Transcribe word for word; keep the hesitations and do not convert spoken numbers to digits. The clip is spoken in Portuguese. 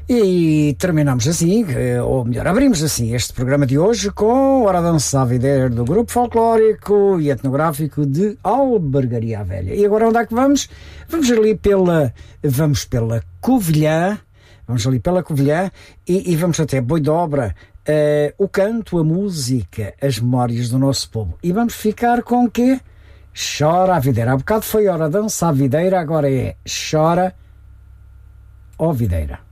E terminamos assim, ou melhor, abrimos assim este programa de hoje com Hora Dança à Videira do Grupo Folclórico e Etnográfico de Albergaria à Velha. E agora onde é que vamos? Vamos ali pela, vamos pela Covilhã, vamos ali pela Covilhã e, e vamos até Boi de Obra, uh, o canto, a música, as memórias do nosso povo. E vamos ficar com o quê? Chora a Videira. Há bocado foi Hora Dança à Videira, agora é Chora a Videira.